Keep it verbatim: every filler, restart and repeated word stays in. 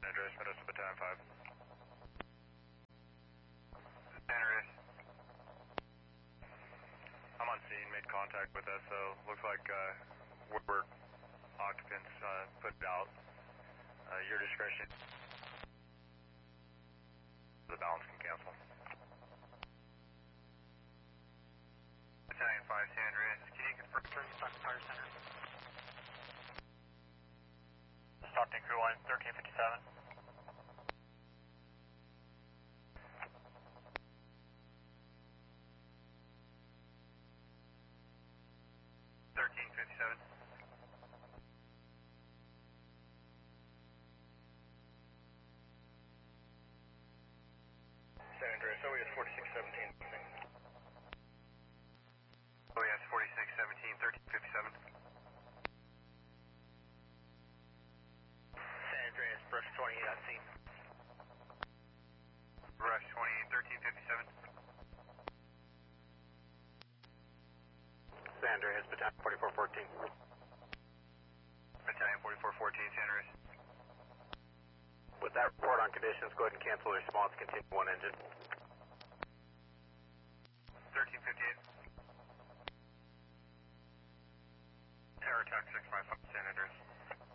Address, Medicine Battalion five. San Andreas. I'm on scene, made contact with S O. Looks like uh, Woodward occupants uh, put it out. Uh, your discretion. The balance can cancel. Battalion five, San Andreas. Can you confirm Stockton Fire Center? Stockton Crew Line, thirteen fifty-seven. thirteen fifty-seven. San Andreas, O E S forty-six seventeen. O E S forty-six seventeen, thirteen fifty-seven. San Andreas, brush twenty-eight at scene. Brush twenty-eight, thirteen fifty-seven. San Andreas, Battalion forty-four fourteen. Battalion forty-four fourteen, San Andreas. With that report on conditions, go ahead and cancel the response, continue one engine.